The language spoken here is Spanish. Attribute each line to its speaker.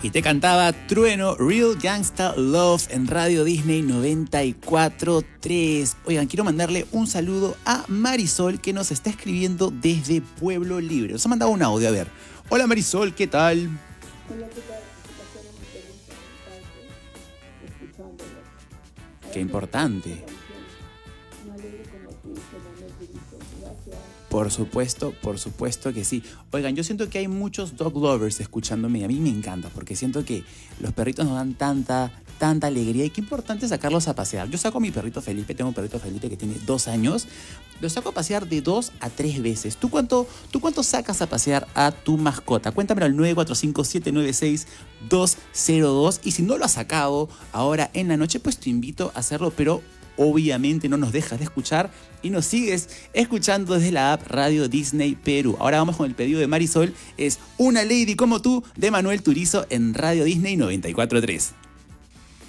Speaker 1: Y te cantaba Trueno, Real Gangsta Love en Radio Disney 94.3. Oigan, quiero mandarle un saludo a Marisol que nos está escribiendo desde Pueblo Libre. Nos ha mandado un audio, a ver. Hola Marisol, ¿qué tal?
Speaker 2: Hola, ¿qué tal? Escuchándolo.
Speaker 1: Qué importante.
Speaker 2: Me alegro como tú, Manuel Turizo. Gracias.
Speaker 1: Por supuesto que sí. Oigan, yo siento que hay muchos dog lovers escuchándome y a mí me encanta porque siento que los perritos nos dan tanta alegría y qué importante sacarlos a pasear. Yo saco a mi perrito Felipe, tengo un perrito Felipe que tiene 2 años, lo saco a pasear de 2 a 3 veces. ¿Tú cuánto sacas a pasear a tu mascota? Cuéntamelo al 945-796-202 y si no lo has sacado ahora en la noche, pues te invito a hacerlo, pero obviamente no nos dejas de escuchar y nos sigues escuchando desde la app Radio Disney Perú. Ahora vamos con el pedido de Marisol, es Una Lady como tú de Manuel Turizo en Radio Disney 94.3.